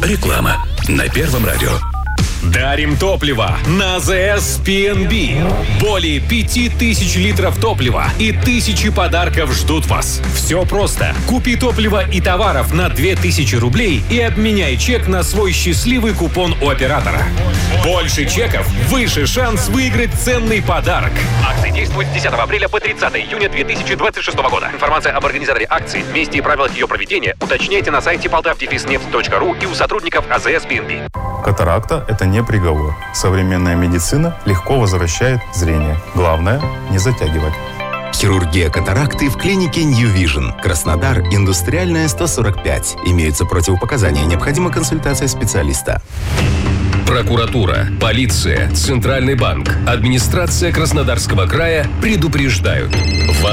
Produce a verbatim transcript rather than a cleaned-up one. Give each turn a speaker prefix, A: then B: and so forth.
A: Реклама на Первом радио.
B: Дарим топливо на АЗС пи эн би. Более пяти тысяч литров топлива и тысячи подарков ждут вас. Все просто. Купи топливо и товаров на две тысячи рублей и обменяй чек на свой счастливый купон у оператора. Больше чеков, выше шанс выиграть ценный подарок.
C: Акция действует с десятого апреля по тридцатого июня две тысячи двадцать шестого года. Информация об организаторе акции, месте и правилах ее проведения уточняйте на сайте полтав дефис нефть точка ру и у сотрудников АЗС пи эн би.
D: Катаракта – это не приговор. Современная медицина легко возвращает зрение. Главное – не затягивать.
E: Хирургия катаракты в клинике New Vision. Краснодар, Индустриальная, сто сорок пять. Имеются противопоказания. Необходима консультация специалиста.
A: Прокуратура, полиция, Центральный банк, администрация Краснодарского края предупреждают.